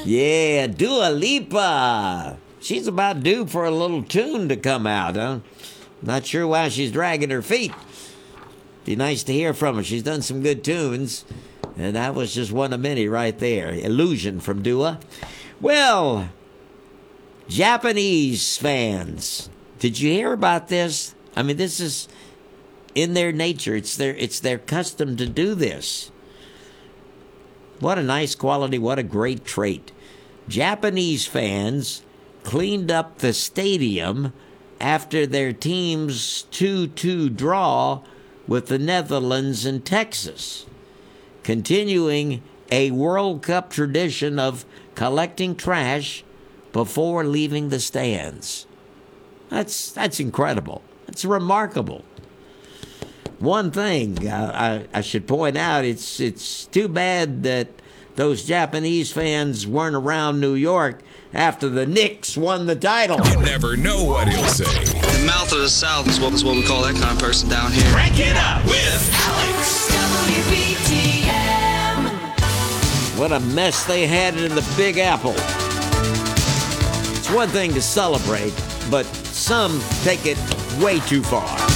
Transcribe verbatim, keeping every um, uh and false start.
Yeah, Dua Lipa. She's about due for a little tune to come out, huh? Not sure why she's dragging her feet. Be nice to hear from her. She's done some good tunes. And that was just one of many right there. Illusion from Dua. Well, Japanese fans. Did you hear about this? I mean, this is in their nature. It's their, it's their custom to do this. What a nice quality. What a great trait. Japanese fans cleaned up the stadium after their team's two two draw with the Netherlands and Texas, continuing a World Cup tradition of collecting trash before leaving the stands. That's that's incredible. That's remarkable. One thing uh, I, I should point out, it's it's too bad that those Japanese fans weren't around New York after the Knicks won the title. You never know what he'll say. The mouth of the South is what, is what we call that kind of person down here. Crank it up with Alex. W B T M. What a mess they had in the Big Apple. It's one thing to celebrate, but some take it way too far.